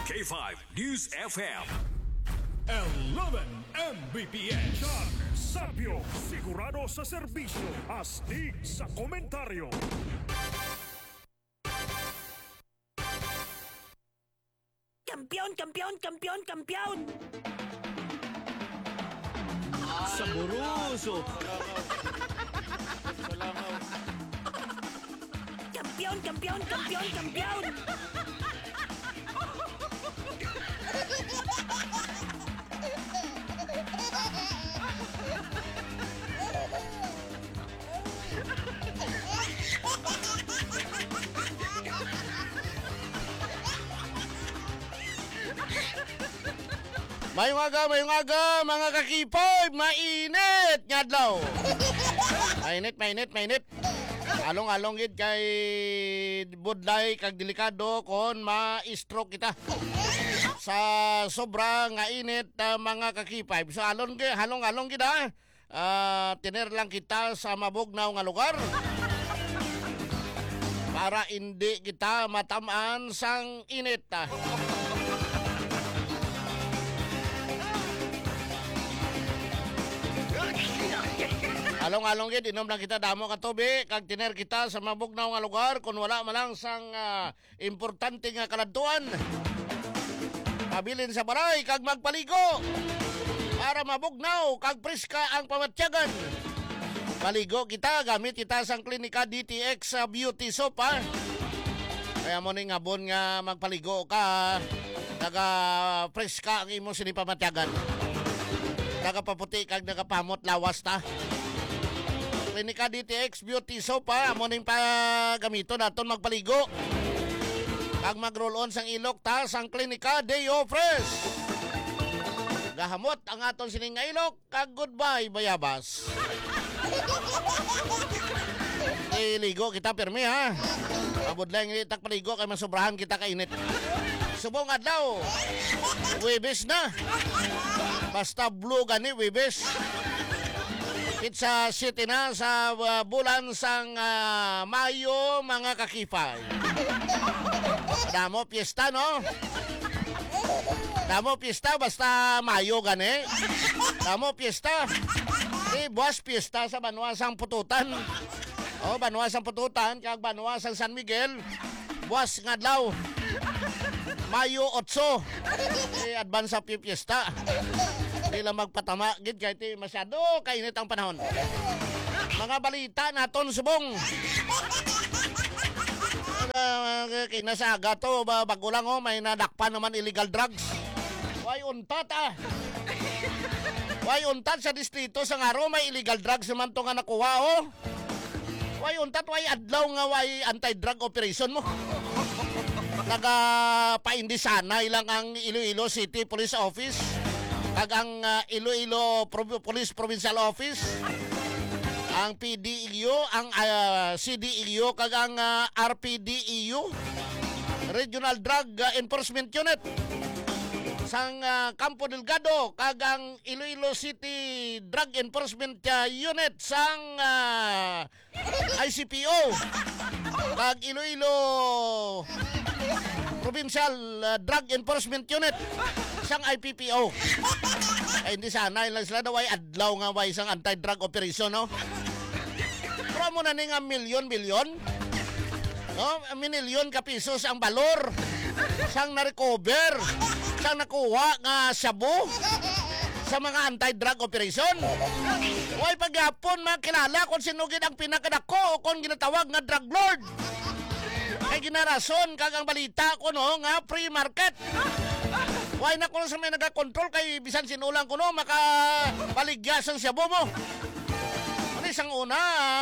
K5 News FM. 11 Mbps. Char Sapio, sigurado sa serbisyo, astig sa komentaryo. Kampiyon, kampiyon, kampiyon, kampiyon! Saboroso. Kampiyon, kampiyon, kampiyon, kampiyon! Mayong aga, mga kakipoy, mainit nga adlaw. Mainit. Along gid kay budlay kag delikado kon ma-stroke kita. Sa sobra nga init, mga kakipay. So halong gid ha. Tiner lang kita sa mabugnaw nga lugar. Para hindi kita matamaan sang init. Along gid inom lang kita damo ka tubig kag tiner kita sa mabugnaw nga lugar kun wala man lang sang importante nga kaladtuan. Pabilin sa baray kag magpaligo para mabugnaw kag preska ang pamatyagan. Paligo kita gamit kita sang klinika DTX Beauty Soap ha. Kaya mo ning abon nga magpaligo ka naga preska ang imong sinipamatyagan. Nagapaputi kag nagapamot lawas ta. Klinika DTX Beauty Soap ha. Amo ning pagamito naton magpaligo. Kag mag-roll on sang ilok ta sang klinika Deo Fresh. Gahamot ang aton sining nga ilok kag goodbye bayabas. Iligo kita pirmi ha. Abot lang itak paligo kay masobrahan kita kainit. Subong adlaw. Webes na. Basta blue gani Webes. Pizza City na sa bulan sang Mayo mga kakipay. Damo piyesta no? Damo piyesta basta Mayo gani. Damo piyesta. Buwas piyesta sa Banwasang Pututan. Banwasang Pututan kag Banwasang San Miguel. Buwas nga adlaw. Mayo 8. Advance sa piyesta. Hindi lang magpatama gid kay ti masyado kainit ang panahon. Mga balita naton subong. Kinasaga to bago lang may nadakpan naman illegal drugs. Way untat Way untat sa distrito sa ngaro may illegal drugs naman to nga nakuha Way untat way adlaw nga way anti-drug operation mo. Nagapaindi sana ilang ang Iloilo City Police Office kag ang Iloilo Police Provincial Office, ang PDEU, ang CDEU kag ang RPDEU Regional Drug Enforcement Unit sang Campo Delgado kag ang Iloilo City Drug Enforcement Unit sang ICPO kag Iloilo Provincial Drug Enforcement Unit sang IPPO. Ay hindi sana ilang sila daw ay adlaw nga way isang anti-drug operation no. Pero mo na ni nga milyon no, milyon ka pesos ang balor sang na-recover sang nakuha nga shabu sa mga anti-drug operation. Way pagyapon makilala kung sinugid ang pinakadako o kung ginatawag nga drug lord. Ay ginarason kag ang balita ko no nga free market. Why na ko sa may nagakontrol kay bisan sinulang ko no makabaligya sang shabu mo. Ano isang una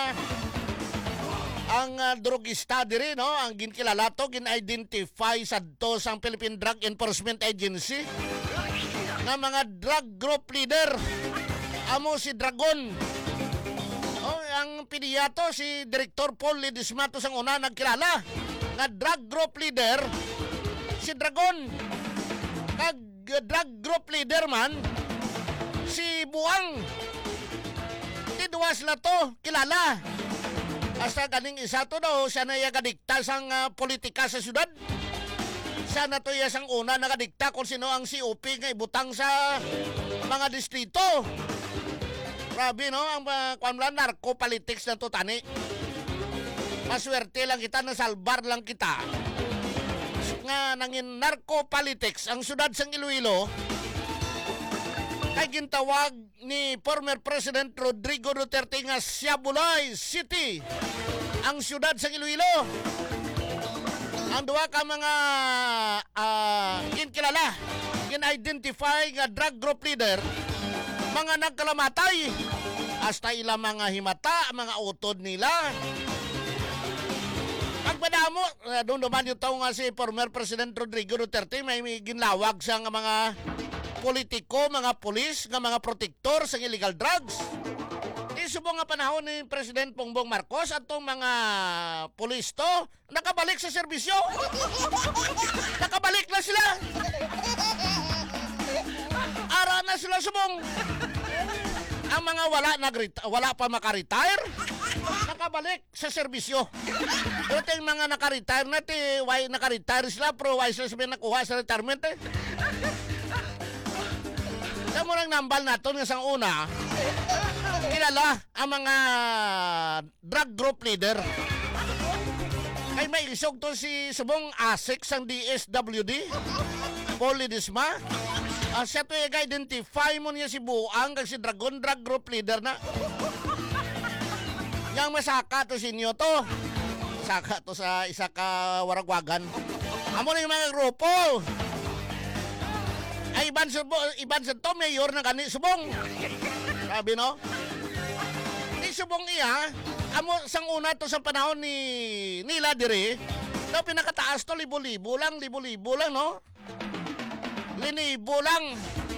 ang drugista diri no ang ginkilala to gin-identify sadto sang Philippine Drug Enforcement Agency nga mga drug group leader. Amo si Dragon. Ang piniyato si Director Paul Ledesmato sang una nagkilala nga drug group leader si Dragon. Kag drug group leader man si Buang. Tidwas na to kilala. Hasta ganing isa to daw siya na kadikta sang politika sa syudad. Sana to yasang una nakadikta kung sino ang COP nga ibutang sa mga distrito. Grabe no, ang narco politics na to tani. Maswerte lang kita, nasalbar lang kita. Nga nangin narco politics ang syudad sang Iloilo. Kay gintawag ni former President Rodrigo Duterte nga Siabulay City ang syudad sa Iloilo. Ang duwa ka mga kinkilala, kin-identify nga drug group leader, mga nagkalamatay, hasta ilang mga himata, mga utod nila. Pagpadamo, doon naman yung tao nga si former President Rodrigo Duterte, may ginlawag sa mga politiko, mga pulis, nga mga protektor sa illegal drugs. Isubong nga panahon ni President Bongbong Marcos at itong mga pulis to, nakabalik sa serbisyo. Nakabalik na sila. Ara na sila subong. Ang mga wala pa makaretire, nakabalik sa serbisyo. Ito yung mga nakaretire na, why nakaretire sila, pero why sila sabihin nakuha sa retirement eh. Sa murang nambal nato ng isang una, kilala ang mga drug group leader. Ay may isog to si subong ASIC sang DSWD, Paul Ledesma. Siya to i-identify mo niya si Buang kag si Dragon drug group leader na. Yang masaka to sinyo to. Masaka to sa isa ka waragwagan. Amo na yung mga grupo. Ay iban sa to mayor na kani subong. Sabi no? Di subong iya, amo sang una to sa panahon ni nila dire. No pinakataas to libo-libo lang no. Linibo lang.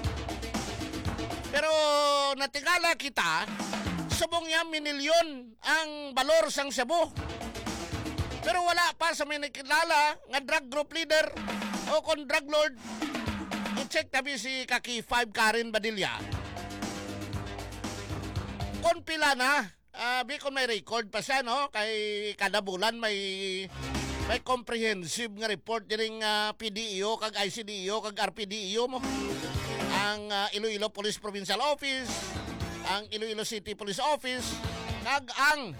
Pero natingala kita, subong niya minilyon ang balor sang Cebu. Pero wala pa sa may nakilala nga drug group leader o kon drug lord. I-check tabi si Kaki 5 Karen Badilla. Kon pila na, kung may record pa siya, no? Kay kada bulan may comprehensive nga report diring PDEO, kag ICDEO, kag RPDEO mo. Ang Iloilo Police Provincial Office, ang Iloilo City Police Office, kag ang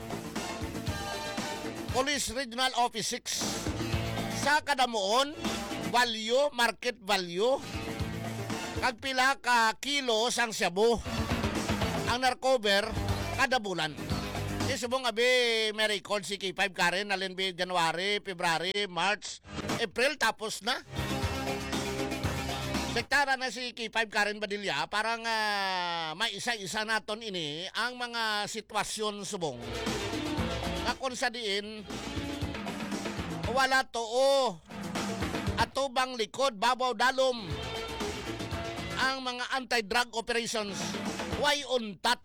Police Regional Office 6. Sa kadamuon, value, market value, kag pila ka kilo sang shabu ang narcover kada bulan. Subong abi may record si K5 Karen alin bi January, February, March, April tapos na. Sektara na si K5 Karen Badilla parang maisa-isa naton ini ang mga sitwasyon subong. Nga kung sa diin wala too atubang likod babaw dalom ang mga anti-drug operations. Why untat?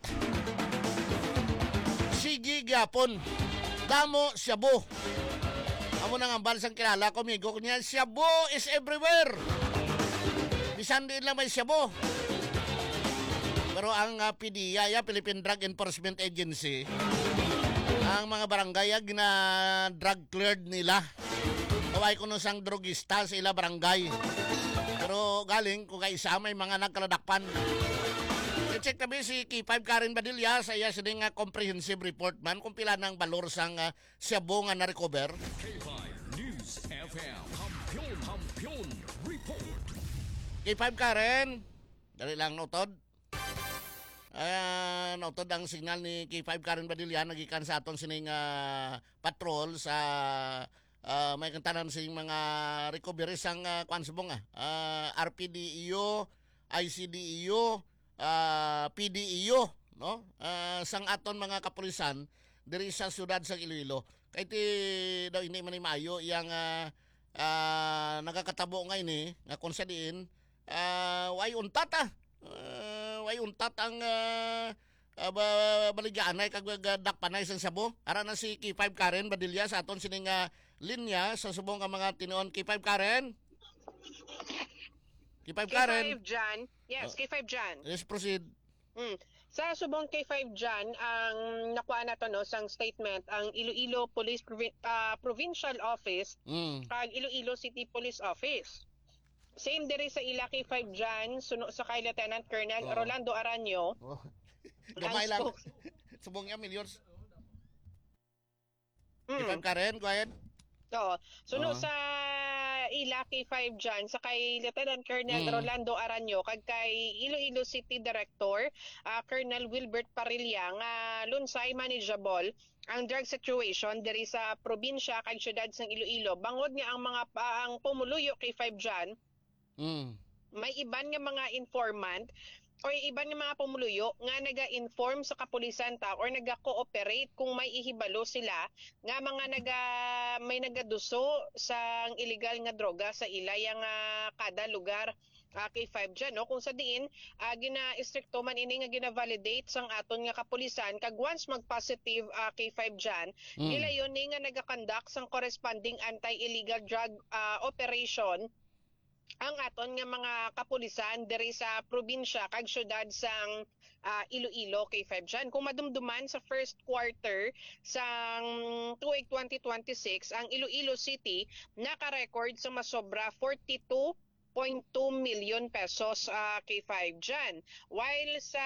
Sige gyapon. Damo Cebu. Amo nang ambal sang kilala ko migo niya, Cebu is everywhere. Bisan din lang may Cebu. Pero ang PDEA, Philippine Drug Enforcement Agency, ang mga barangay gina-drug cleared nila. Kaway ko nung sang drogista sa ila barangay. Pero galing kung kaisa may mga nagkaladakpan. I-check kami si K5 Karen Badilla sa iya sining comprehensive report man kung pila ng balor sang Cebu nga na-recover. K5 News FM. Kampiyon Report. K5 Karen, dali lang notod. Notod ang signal ni K5 Karen Badilla nagikan sa aton sining patrol sa may kantanan sining mga recovery sang kwansubong RPDEO, ICDEO, PDEO, no? Sang aton mga kapulisan diri sa syudad sa Iloilo. Kay ti daw ini man maayo yang nagakatabo nga ini nga kun sa diin way untat ang baliganay kag dakpanay sang Cebu. Ara na si K5 Karen Badilla sa aton sining linya sa subong ka mga tinuon. K5 Karen. K5 Karen. K5 Jan. Yes, K5 Jan. Let's proceed. Sa subong K5 dyan, ang nakuha na to no, sang statement, ang Iloilo Police Provincial Office kag Iloilo City Police Office. Same diri sa ila K5 dyan, suno sa kay Lieutenant Colonel Rolando Aranyo. Oh. Gamay lang. spokes- Subong niya, millions. Mm. Ipag Karen, go ahead. Oo. Suno Oo. sa ila K5 dyan, sa kay Lieutenant Colonel Mm. Rolando Aranyo, kag kay Iloilo City Director, Colonel Wilbert Parilla, nga lunsay manageable ang drug situation diri sa probinsya kag syudad sang Iloilo. Bangod nga ang mga ang pumuluyo K5 dyan, may iban nga mga informant o iban nga mga pumuluyo nga naga-inform sa kapulisan ta or naga-cooperate kung may ihibalo sila nga mga may nagaduso sa illegal nga droga sa ilay nga kada lugar K5 dyan, no? Kung sa diin, gina-istrikto man ini nga gina-validate sang aton nga kapulisan kag once mag-positive K5 dyan, gilayon ni nga naga-conduct sang corresponding anti-illegal drug operation ang aton nga mga kapulisan diri sa probinsya kag syudad sang Iloilo K5 dyan. Kung madumduman sa first quarter sang tuig 2026, ang Iloilo City naka-record sa masobra 42.2 million pesos K5 dyan. While sa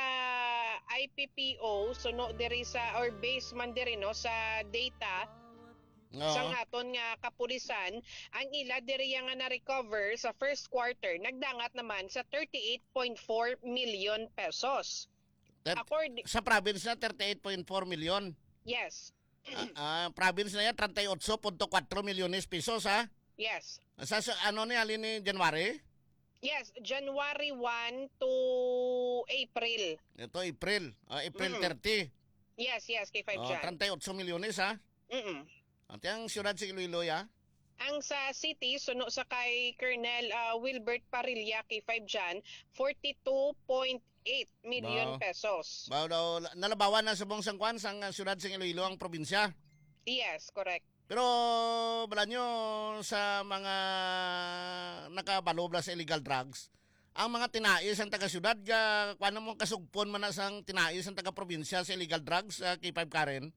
IPPO, suno diri sa, or base man diri no, sa data sang aton nga kapulisan, ang ila diri nga na-recover sa first quarter nagdangat naman sa 38.4 million pesos. Sa province na, 38.4 million. Yes. Province na yan, 38.4 milyones pesos, ha? Yes. Sa ano ni alin ni January? Yes, January 1 to April. Ito, April. April 30. Yes, K5 dyan. 38 milyones, ha? At yung siyudad sa Iloilo, ya? Ang sa city, suno sa kay Colonel Wilbert Parilla, K5 dyan, 42.8 million pesos. Daw, nalabawan na sa buong sangkwan sang siyudad sa Iloilo ang probinsya. Yes, correct. Pero, bala nyo, sa mga nakabalobla sa illegal drugs, ang mga tinais ang taga-siyudad, kung mo kasugpon man na sang tinais ang taga-probinsya sa illegal drugs, K5 Karen?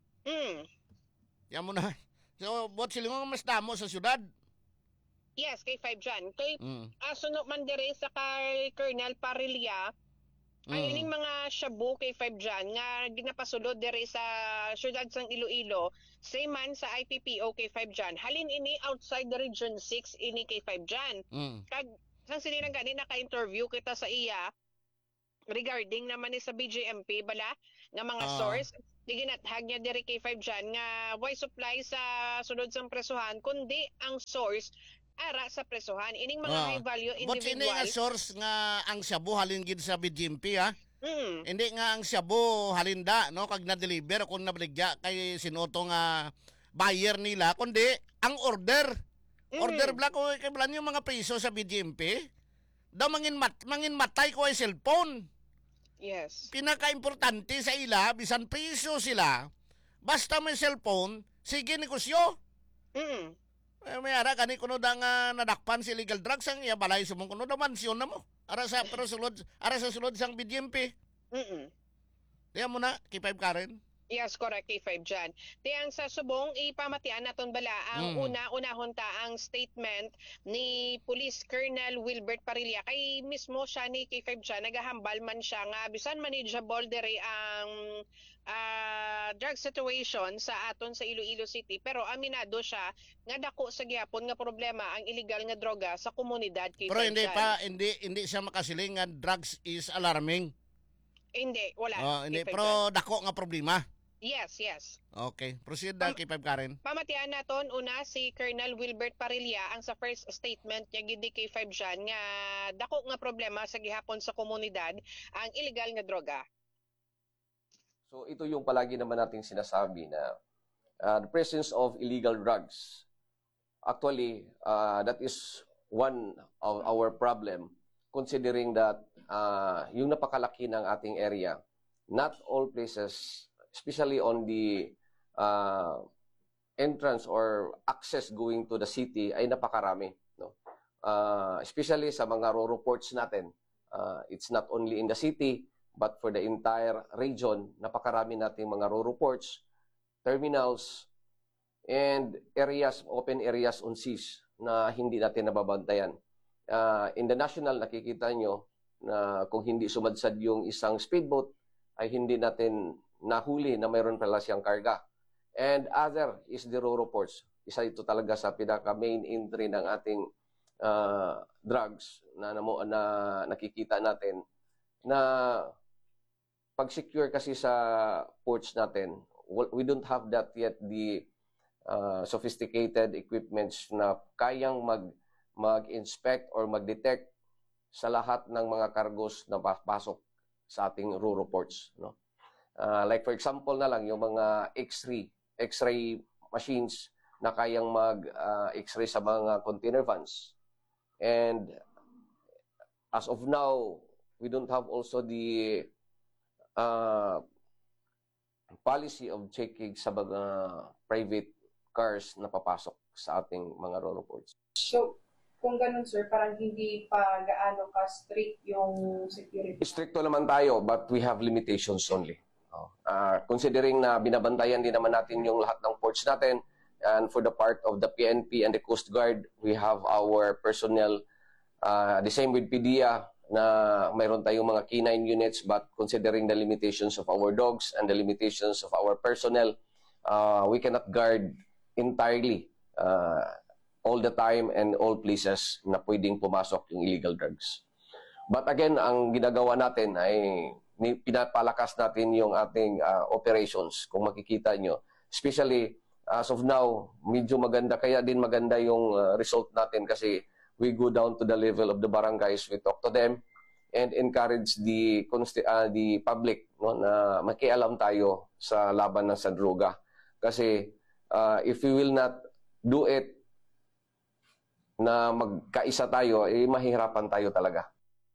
Yan mo na. So, bot sila nga mas damo sa siyudad. Yes, K5 dyan. Kay suno man dire sa kay Colonel Parilla, ang ining mga shabu K5 dyan nga ginapasulod dire sa syudad sang Iloilo, same man sa IPPO K5 dyan. Halin ini outside the Region 6 ini K5 dyan. Kag sang sininang gani naka-interview kita sa iya regarding naman ni sa BJMP bala nga mga source, di ginathag niya diri K5 dyan nga why supply sa sunod sang presuhan kundi ang source ara sa presuhan ining mga high value individual. But hindi nga source nga ang shabu halin gid sa BJMP, ha? Hindi nga ang shabu halinda, no, kag na-deliver kung nabaligya kay sinuto nga buyer nila, kundi ang order. Order black ko kay blan yung mga piso sa BJMP. Daw mangin matay ko ay cellphone. Yes. Pinaka-importante sa ila, bisan piso sila, basta may cellphone, sige negosyo. May ara, kani kuno da nga nadakpan si illegal drugs, ang iya balay sumong kuno da mansyon na mo. Ara sa sulod sang BJMP. Diyan mo na, K5 Karen. Yes, correct, K5 dyan. Tiyang sa subong, ipamatian naton bala ang unahon ta ang statement ni Police Colonel Wilbert Parilla. Kay mismo siya ni K5 dyan, nagahambal man siya nga bisan manageable dere ang drug situation sa aton sa Iloilo City. Pero aminado siya nga dako sa gihapon nga problema ang illegal nga droga sa komunidad K5 Pero hindi dyan. hindi siya makasiling nga drugs is alarming. Hindi, wala. Hindi, K5 pero dyan. dako nga problema. Yes. Okay, proceed na K5 Karen. Pamatian naton una si Colonel Wilbert Parilla ang sa first statement niya gid K5 dyan nga dako nga problema sa gihapon sa komunidad ang illegal nga droga. So ito yung palagi naman nating sinasabi na the presence of illegal drugs. Actually, that is one of our problem considering that yung napakalaki ng ating area, not all places, especially on the entrance or access going to the city ay napakarami, no? Especially sa mga rural ports natin. It's not only in the city but for the entire region, napakarami nating mga RORO ports, terminals, and areas, open areas on seas na hindi natin nababantayan. In the national, nakikita nyo na kung hindi sumadsad yung isang speedboat, ay hindi natin nahuli na mayroon pala siyang karga. And other is the RORO ports. Isa ito talaga sa pinaka-main entry ng ating drugs na nakikita natin na pag-secure kasi sa ports natin, we don't have that yet, the sophisticated equipments na kayang mag-inspect or mag-detect sa lahat ng mga cargos na pasok sa ating RORO ports. No? Like for example na lang, yung mga X-ray machines na kayang mag-X-ray sa mga container vans. And as of now, we don't have also the policy of checking sa mga private cars na papasok sa ating mga RORO ports. So, kung ganun sir, parang hindi pa gaano ka-strict yung security. Stricto naman tayo, but we have limitations only. Considering na binabantayan din naman natin yung lahat ng ports natin, and for the part of the PNP and the Coast Guard, we have our personnel, the same with PDEA, na mayroon tayong mga K9 units, but considering the limitations of our dogs and the limitations of our personnel, we cannot guard entirely all the time and all places na pwedeng pumasok yung illegal drugs. But again, ang ginagawa natin ay pinapalakas natin yung ating operations. Kung makikita nyo, especially as of now, medyo maganda, kaya din maganda yung result natin kasi we go down to the level of the barangays, we talk to them and encourage the public, no, na makialam tayo sa laban ng sa droga. Kasi if we will not do it na magkaisa tayo, mahihirapan tayo talaga.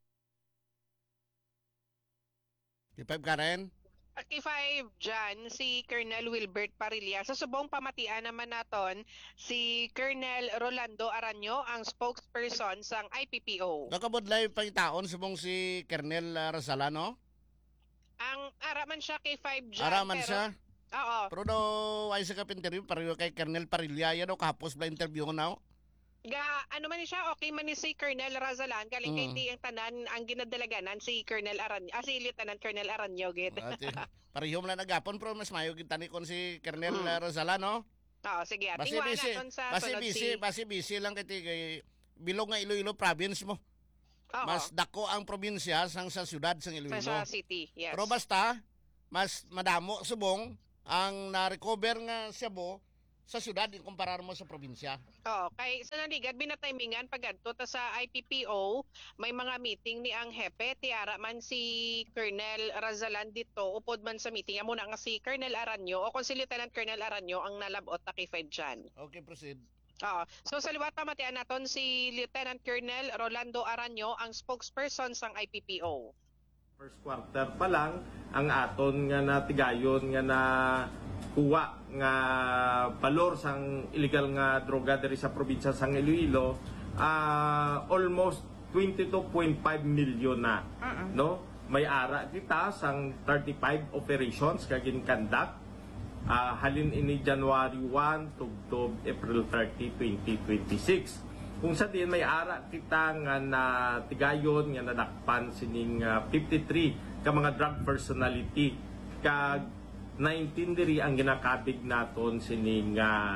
K5 Karen? K5 dyan, si Colonel Wilbert Parilla. Sa subong pamatian naman naton, si Colonel Rolando Aranyo, ang spokesperson sang IPPO. Nakabudlay pang taon subong si Colonel Razalano? Ang araman siya K5 dyan. Araman pero, siya? Oo. Pero do ay sa interview pareho kay Colonel Parilla yan o kahapos ba interview ko na? Ano man siya, okay man ni si Colonel Razalan, galing kay di ang tanan, ang ginadalaganan si Colonel Aranyo, si Lieutenant Colonel Aranyo, gid. Pareho man nagapon pero mas mayo kita ni kon si Colonel Razalano. Oo, sige. Tingwa naton sa sulod basi busy lang kay bilog nga Iloilo province mo. Oo. Mas dako ang probinsya sang sa syudad sang Iloilo. Sa city, yes. Pero basta mas madamo subong ang na-recover nga Cebu sa syudad ikumparar mo sa probinsya. Oo, kay sa naligad binatimingan pagadto ta sa IPPO, may mga meeting ni ang hepe tiara man si Colonel Razalan dito upod man sa meeting amo na nga si Colonel Aranyo o kung si Lieutenant Colonel Aranyo ang nalabot na K5 dyan. Okay, proceed. Oo. So sa liwat pamatian naton si Lieutenant Colonel Rolando Aranyo ang spokesperson sang IPPO. First quarter pa lang ang aton nga natigayon nga na kuha nga valor sang illegal nga droga diri sa probinsya sang Iloilo, almost 22.5 million na. No? May ara kita sang 35 operations kag ginkandak. Halin ini January 1 to April 30, 2026. Kung sa din may ara kita nga na tigayon nga nadakpan sining 53 ka mga drug personality kag 19 diri ang ginakabig naton sining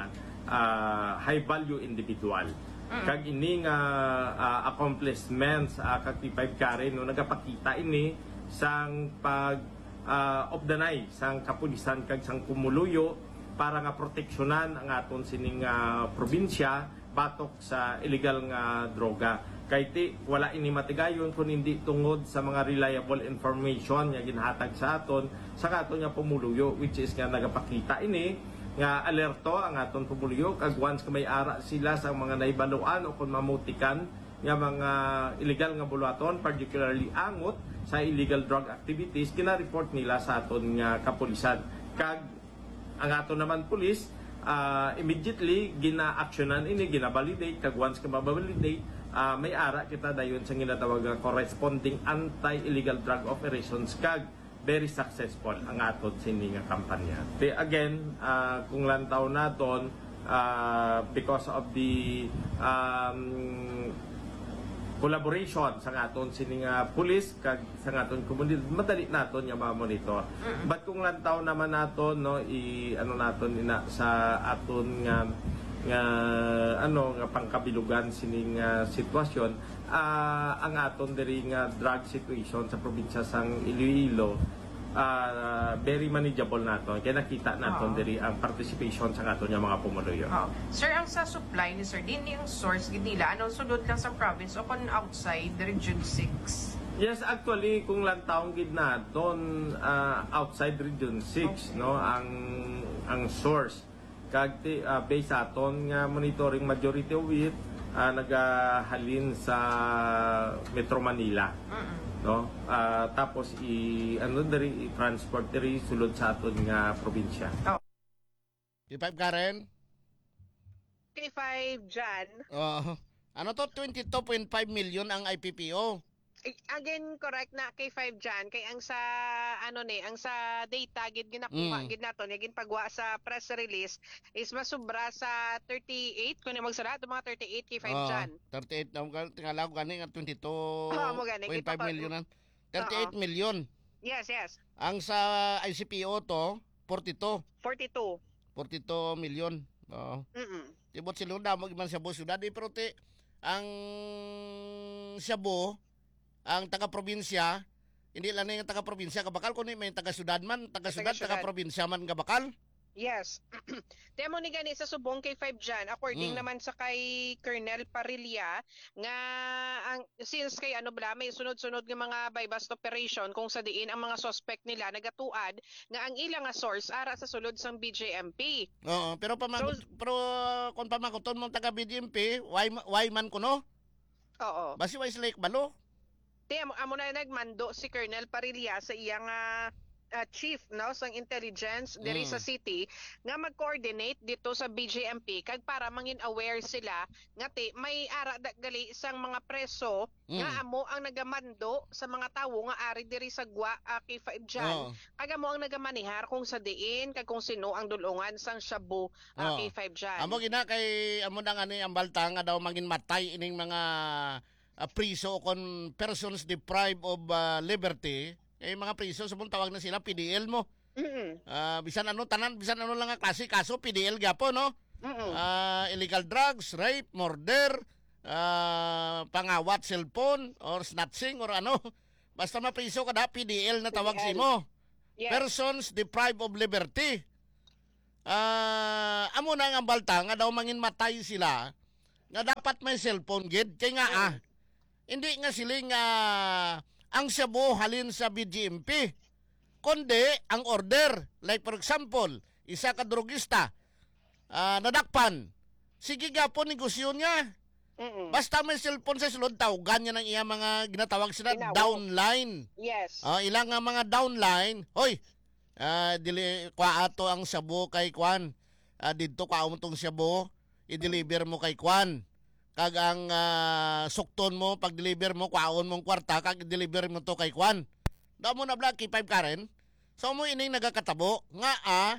high value individual. Kag ini nga accomplishments kag K5 Karen no nagapakita ini sang pag of the night sang kapulisan kag sang Pumuluyo para nga proteksyonan ang aton sining probinsya batok sa illegal nga droga. Kay ti wala ini matigayon kung hindi tungod sa mga reliable information nga ginhatag sa aton sa aton nga Pumuluyo, which is nga nagapakita ini nga alerto ang aton Pumuluyo kag once ka may ara sila sa mga naibaluan o kung mamutikan nga mga illegal nga bulaton, particularly angot sa illegal drug activities, kina-report nila sa aton nga kapulisan. Kag ang aton naman pulis immediately gina-actionan ini, gina-validate, kag once ka ma-validate, may ara kita dayon sa ginatawag nga corresponding anti-illegal drug operations kag very successful ang aton sini nga kampanya. Again, kung lantaw naton because of the collaboration sa aton sini nga police kag sa aton komunidad, madali naton nga ma-monitor. But kung lantaw naman naton no ano naton ina sa aton nga pangkabilugan sining sitwasyon, ang aton diri nga drug situation sa probinsya sang Iloilo very manageable naton kaya nakita naton diri ang participation sa aton nga mga pumuluyo. Sir, ang sa supply ni Sir, din yung source gid nila anong sulod lang sa province o kung outside the region 6? Yes, actually kung lantaw gid naton outside region 6 no ang source kag based aton nga monitoring majority of it nagahalin sa Metro Manila. No? Tapos i-transport diri sulod sa aton nga probinsya. K5 Karen? K5 Jan. Ano to, 22.5 million ang IPPO. Again, correct na K5 Jan kay ang sa ang sa data gid ginakuha gid naton gid pagwa sa press release is masubra sa 38 kun magsara to mga 38 K5 Jan. 38 na tingala ko gani nga 22.5 million. 38 million. Yes. Ang sa ICPO to 42 million. Tibot sila damo man sa syudad pero ang Cebu ang taga-probinsya, hindi lang yung taga-probinsya kabakal, kundi may taga-syudad man, taga-syudad, taga-probinsya man kabakal. Yes. Demo ni gani sa subong kay 5 Jan, according naman sa kay Colonel Parilla, nga ang since kay may sunod-sunod nga mga by bust operation kung sa diin ang mga suspect nila nagatuad nga ang ilang nga source ara sa sulod sang BJMP. Oo, pero pero kung pamakuton mo taga BJMP, why man kuno? Oo. Basi why sila ikbalo? Amo na nagmando si Colonel Parilla sa iyang chief no sang intelligence diri sa city nga mag-coordinate dito sa BJMP kag para mangin aware sila nga may ara gali sang mga preso nga amo ang nagamando sa mga tawo nga ari diri sa Gwa K5 Jan kag amo ang nagamanihar kung sa diin kag kung sino ang dulungan sang Shabu K5 Jan. Amo gina kay amo nang ani ang balta nga daw mangin matay ining mga priso kon persons deprived of liberty. Mga priso sa tawag na sila PDL mo. Bisan ano lang nga klase kaso PDL gyapon no. Illegal drugs, rape, murder, pangawat cellphone or snatching or ano. Basta mapriso kada PDL na tawag si mo. Yes. Persons deprived of liberty. Amo na nga balta nga daw mangin matay sila nga dapat may cellphone gid kay nga hindi nga siling ang Cebu halin sa BGMP kundi ang order like for example isa ka drogista nadakpan sige gapon negosyo niya basta may cellphone sa sulod tawagan niya ng iya mga ginatawag sila downline. Yes. Ilang nga mga downline hoy dili kwa ato ang Cebu kay Kwan didto ka umtong Cebu i-deliver mo kay Kwan kag ang sukton mo pag deliver mo kwaon mong kwarta kag deliver mo to kay Kwan. Damo na black K5 Karen. So mo ining nagakatabo nga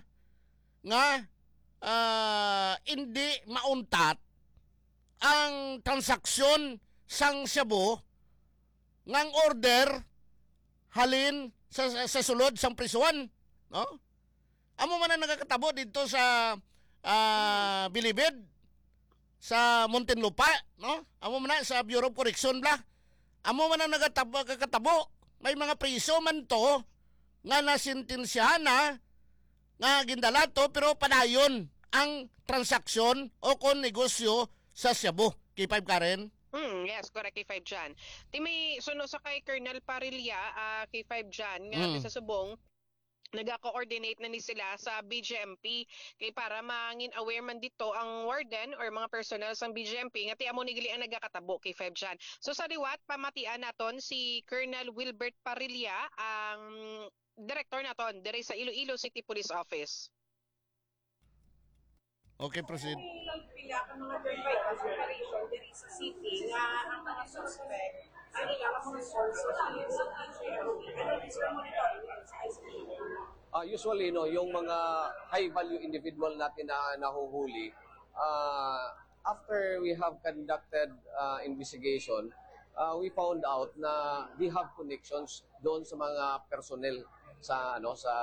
hindi mauntat ang transaksyon sang Cebu ngang order halin sa sulod sang prisuan, no? Amo man ang nagakatabo dito sa Bilibid sa Muntinlupa, no? Amo man sa Bureau of Correction bla. Amo man ang nagakatabo. May mga priso man to nga nasintensyahan na nga gindala to pero padayon ang transaksyon o kon negosyo sa Cebu. K5 Karen. Yes, correct K5 Jan. Timi suno sa kay Colonel Parilla K5 Jan nga sa subong naga-coordinate na ni sila sa BGMP kay para mangin aware man dito ang warden or mga personnel sa BGMP nga ti amo ni gali ang nagakatabo kay 5 Jan. So sa liwat pamatian naton si Colonel Wilbert Parilla ang director naton diri sa Iloilo City Police Office. Okay, proceed. May nagpila ka mga drug bypass operation diri sa city nga ang mga suspect ang ilang mga sources sa DJMP. Ano rin sila monitoring sa ICT? Usually, no, yung mga high-value individual natin na nahuhuli, after we have conducted investigation, we found out na they have connections doon sa mga personnel sa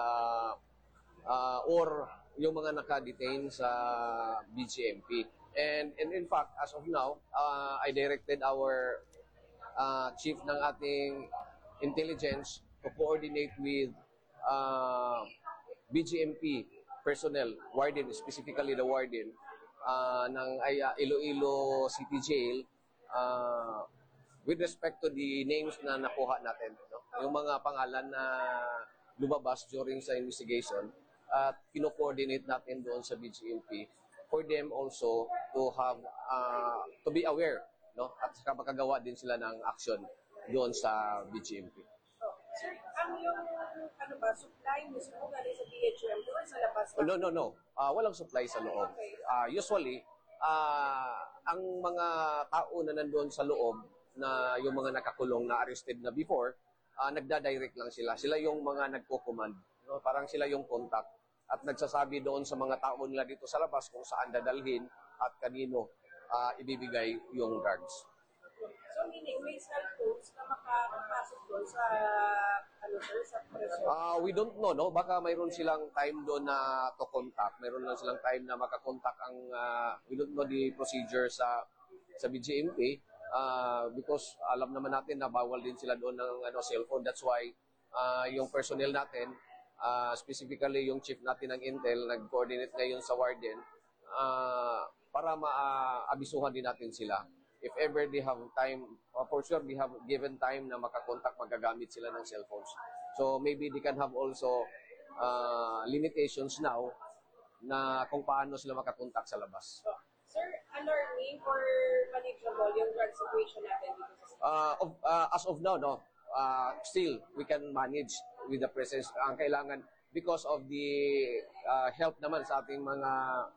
or yung mga naka-detain sa BGMP. And in fact, as of now, I directed our chief ng ating intelligence to coordinate with BGMP personnel, warden, specifically the warden ng Iloilo City Jail, with respect to the names na nakuha natin, no? Yung mga pangalan na lumabas during sa investigation, at kino-coordinate natin doon sa BGMP for them also to have to be aware, no? At saka makagawa din sila ng action doon sa BGMP. Sir, ang yung supply mismo galing sa DHMP or sa labas? No. Walang supply sa loob. Usually, ang mga tao na nandoon sa loob, na yung mga nakakulong na arrested na before, nagda-direct lang sila. Sila yung mga nagko-command. No? Parang sila yung contact. At nagsasabi doon sa mga tao nila dito sa labas kung saan dadalhin at kanino ibibigay yung drugs. So, meaning may cellphones na makapasok doon sa, sa prison? We don't know, no? Baka mayroon silang time doon na to contact. Mayroon lang silang time na makakontak ang, we don't know the procedure sa BGMP, because alam naman natin na bawal din sila doon ng cellphone. That's why yung personnel natin, specifically yung chief natin ng Intel, nag-coordinate ngayon sa warden para maabisuhan din natin sila. If ever they have time, for sure we have given time na makakontak, magagamit sila ng cellphones. So maybe they can have also limitations now na kung paano sila makakontak sa labas. Sir, alarming or manageable yung drug situation natin dito sa As of now, no. Still, we can manage with the presence. Ang kailangan, because of the help naman sa ating mga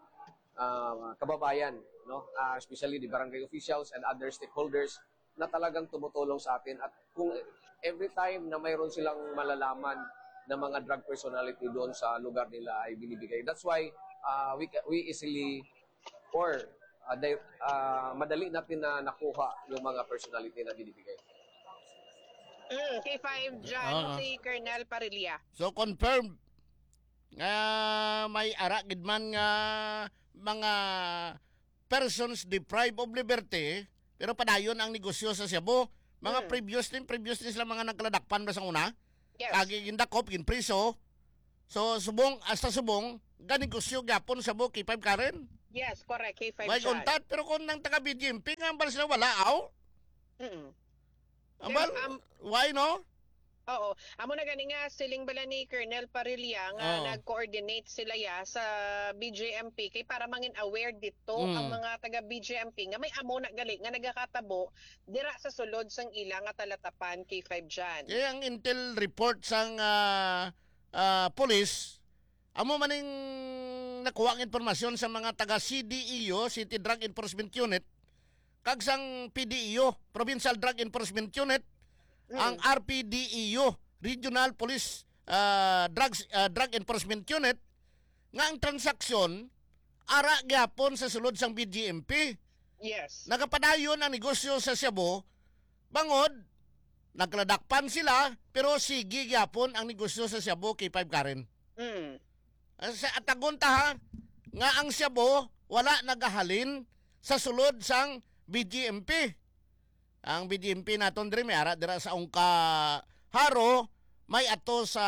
kababayan, no, especially the barangay officials and other stakeholders na talagang tumutulong sa atin. At kung every time na mayroon silang malalaman na mga drug personality doon sa lugar nila ay binibigay. That's why we easily or madali natin na nakuha yung mga personality na binibigay. K5 dyan, si Colonel Parilla. So confirmed nga may ara gid man nga mga persons deprived of liberty pero padayon ang negosyo sa Cebu. Mga previous din sila mga nagkaladakpan ba sa una? Yes. Kagi gindakop ginpriso. So subong hasta subong ga negosyo gyapon sa Cebu K5 Karen. Yes, correct. K5 May dyan. kontat pero kung nang taga BGMP nga ba sila wala aw? Ambal, why no? Oo. Amo na gani nga siling bala ni Colonel Parilla nga nag-coordinate sila sa BJMP kay para mangin aware dito ang mga taga BJMP nga may amo na gali nga nagakatabo dira sa sulod sang ila nga talatapan K5 dyan. Kaya ang intel report sang police, amo maning nakuha ang informasyon sa mga taga CDEO, City Drug Enforcement Unit, kag sang PDEO, Provincial Drug Enforcement Unit, ang RPDEO, Regional Police Drug Enforcement Unit, nga ang transaksyon ara gyapon sa sulod sang BGMP. Yes. Nagapadayon ang negosyo sa Cebu, bangod nagladakpan sila pero sige gyapon ang negosyo sa Cebu K5 Karen. Sa atagon ta ha, nga ang Cebu wala nagahalin sa sulod sang BGMP. Ang BGMP naton diri may ara dira sa Ongka Haro, may ato sa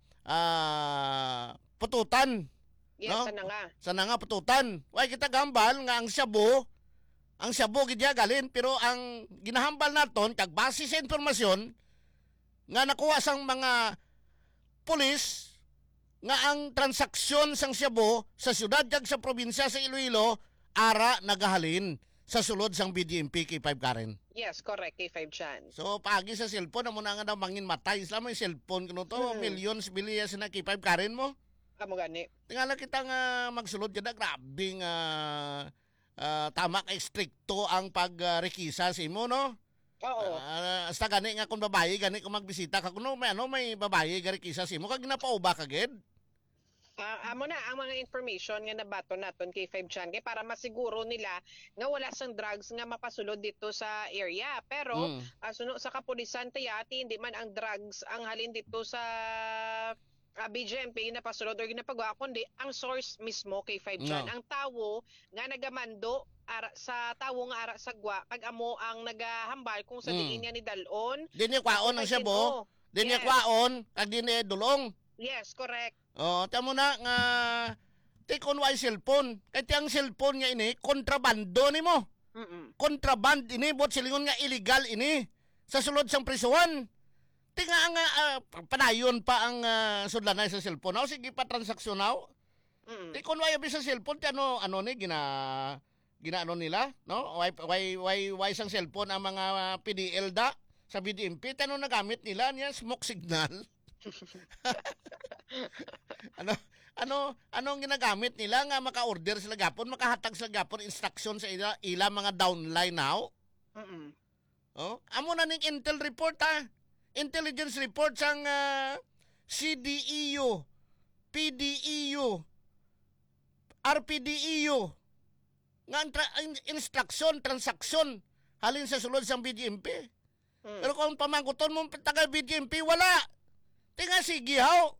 Pututan. Yes, no? sana nga. Pututan. Way kita gambal nga ang Cebu gid galin pero ang ginahambal naton kag base sa informasyon nga nakuha sang mga pulis nga ang transaksyon sang Cebu sa syudad kag sa probinsya sa Iloilo ara nagahalin sa sulod sang BGMP K5 Karen. Yes, correct. K5 dyan. So, pagi sa cellphone, amo na nga daw mangin matay. Isla mo yung cellphone, kuno to, millions, billions na K5 Karen mo. Amo gani. Tingala kita nga magsulod kada grabe nga tama kay stricto ang pagrekisa sa imo no. Oo. Hasta gani nga kung babae gani kung magbisita ka kuno may babae ga rekisa sa imo kag ginapauba ka gid. Amo na ang mga information nga nabato naton kay 5 Chan kay para masiguro nila nga wala sang drugs nga mapasulod dito sa area. Pero suno sa kapulisan tayati hindi man ang drugs ang halin dito sa BJMP na pasulod or ginapagawa kundi ang source mismo kay 5 Chan. Ang tawo nga nagamando sa tawo nga ara sa gwa kag amo ang nagahambal kung sa diin niya ni dalon. Dinhi kwaon ang Cebu. Dinhi kwaon kag dinhi dulong. Yes, correct. Tamo na nga take on why cellphone. Kay tiyang cellphone nga ini kontrabando nimo. Kontraband ini bot silingon nga illegal ini sa sulod sang prisuhan. Tinga nga panayon pa ang sudlanay sa cellphone. Sige pa transaksionaw. Take on why sa cellphone ti ano ni ginaano nila, no? Why sang cellphone ang mga PDL da sa BDMP tano nagamit nila niya smoke signal. Anong ginagamit nila nga maka-order sila gapon, makahatag sila gapon instruction sa ila mga downline now? Amo na ning intel report intelligence report sang CDEU, PDEU, RPDEU nga instruction, transaksyon halin sa sulod sang BDMP. Pero kung pamangkuton mo taga BDMP wala. Tinga sige haw.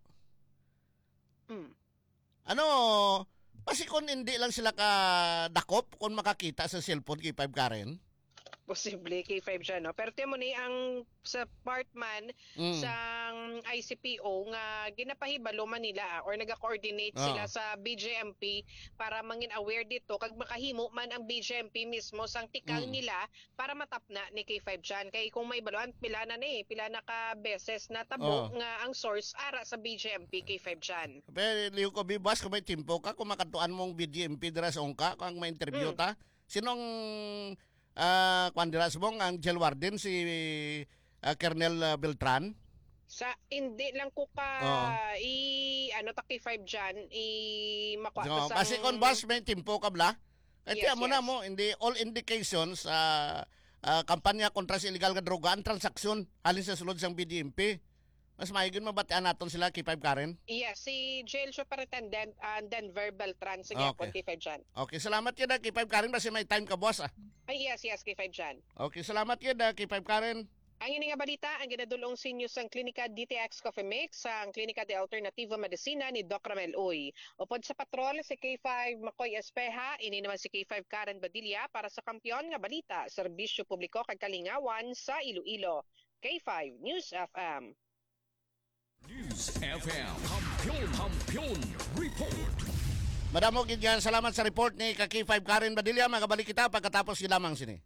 Pasikon hindi lang sila ka dakop kung makakita sa cellphone kay 5 Karen. Posible kay 5 siya, no? Pero tiyan mo ni ang sa part man sa ICPO nga ginapahibalo man nila or naga-coordinate sila sa BJMP para mangin aware dito kag makahimo man ang BJMP mismo sang tikang nila para matapna ni K5 dyan. Kay kung may baluan, pila na ka beses na tabo nga ang source ara sa BJMP K5 dyan. Pero liyo ko bibas kung may timpo ka, kung makatuan mong BJMP dira sa ongka, kung may interview ta, sinong kwandiras mong ang jail warden si Colonel Beltran? Sa hindi lang ko ka K5 dyan makuha sa kasi kung boss may timpo ka bla kaya mo na mo hindi all indications kampanya kontra sa illegal nga droga ang transaksyon halin sa sulod sang BDMP. Mas maaygon mabatian naton sila K5 Karen? Yes, si Jail Superintendent Denver Beltran sa K5 dyan. Okay, salamat yun K5 Karen kasi may time ka boss yes, K5 dyan. Okay, salamat yun K5 Karen. Ang yun nga balita, ang ginadulong sinyo sa Klinika DTX Coffee Mix sa Klinika de Alternativa Medicina ni Doc Ramel Uy. Upod sa patrol si K5 Makoy Espeha, ini naman si K5 Karen Badilla para sa Kampiyon nga balita, serbisyo publiko kag kalingawan sa Iloilo. K5 News FM. News FM. Kampiyon Report. Madamo gid yan, salamat sa report ni K5 Karen Badilla. Magabalik kita pagkatapos yung lamang sini.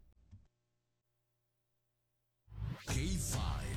K5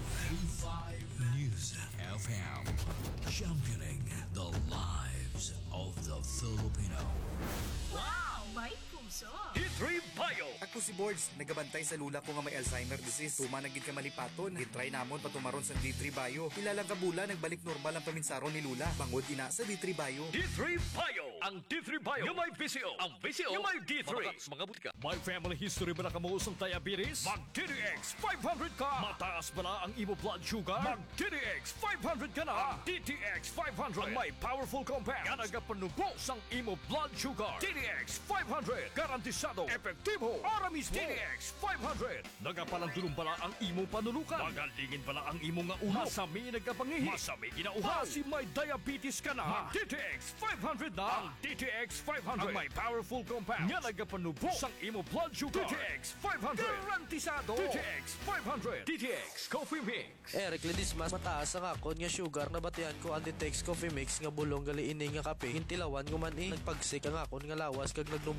News FM. Championing the lives of the Filipino. Wow! May puso! D3 Bio. Ako si Boards, nagabantay sa lula ko nga may Alzheimer disease. Tumanagid ka malipaton. Gitry namon patumaron sa D3 Bio. Ilang kabula nagbalik normal ang paminsaron ni Lula. Bangod ina sa D3 Bio. D3 Bio. Ang D3 Bio yung may VCO. Ang VCO yung may D3. Mabakakas mga butika. May family history ba na kamuusong diabetes? Mag DTX 500 ka. Mataas ba na ang imo blood sugar? Mag DTX 500 ka na. Ang DTX 500 ang may powerful compound nga nagapanubos ang imo blood sugar. DTX 500 garantisado epektibo para mismo. DTX 500 nagapalandulong bala ang imo panulukan. Magalingin bala ang imo nga ulo. Masami nagkapangihi. Masami ginauhaw. Kasi may diabetes ka na. Mag DTX 500 na. Ang DTX 500 ang may powerful compound nga nagapanubos ang imo blood sugar. DTX 500 garantisado. DTX 500 DTX Coffee Mix. Eric Ledismas, mataas ang akon nga sugar na batian ko ang DTX Coffee Mix nga bulong gali ini nga kape. Hintilawan ko man nagpagsik ang akon nga lawas kag nagnubo ang akon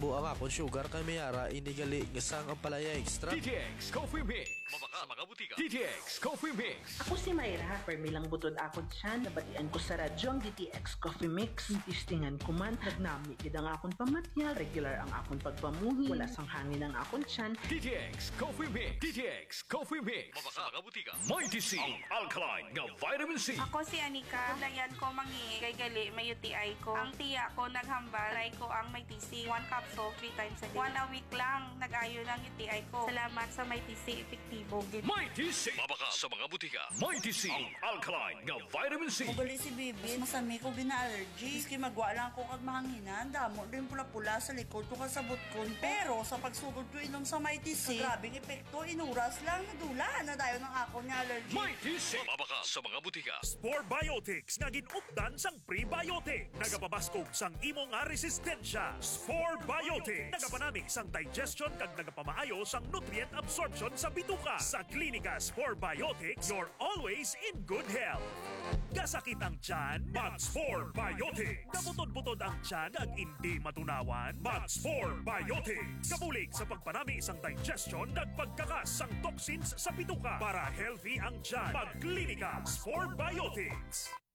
akon sugar kay mayara inigali nga sang ang palaya extra. DTX Coffee Mix. Mabaka sa mga butika. DTX Coffee Mix. Ako si Mayra, permilang butod ako dyan. Nabatian ko sa radyo ang DTX Coffee Mix. Tistingan ko man, nagnami kid ang akong pamatyal. Regular ang akong pagpamuhi. Wala sang hangin ang akong tiyan. DTX Coffee Mix. DTX Coffee Mix. Mabaka sa mga butika. Mighty C. Ang alkaline nga vitamin C. Ako si Anika. Dayan ko mangi kay gali may UTI ko. Ang tiya ko naghambal. Try ko ang may TC. 1 capsule 3 times a day. 1 a week lang. Nag-ayo ng UTI ko. Salamat sa may TC. Epektibo. Mighty C. Mabaka sa mga butika. Mighty C. Ang alkaline nga vitamin C. Ugali si Bibi, masami ko gina-allergy. Iski magwa lang ko kag mahanginan. Damo din pula-pula sa likod ko kasabot ko. Pero sa pagsugod ko inom sa Mighty C, grabing epekto, inuras lang nadula na dayon ng ako ni allergy. Mighty C. Mabaka sa mga butika. Spore Biotics nga ginupdan sang prebiotic. Nagapabaskog sang imo nga resistensya. Spore Biotics. Nagapanami sang digestion kag nagapamaayo sang nutrient absorption sa bituka. Sa klinika Spore Biotics, you're always in good health. Kasakit ang tiyan, Mag-Spore Biotics. Kaputod-putod ang tiyan ag hindi matunawan, Mag-Spore Biotics. Kabulig sa pagpanami isang digestion ag pagkakas sang toxins sa bituka para healthy ang tiyan. Magklinika Spore Biotics.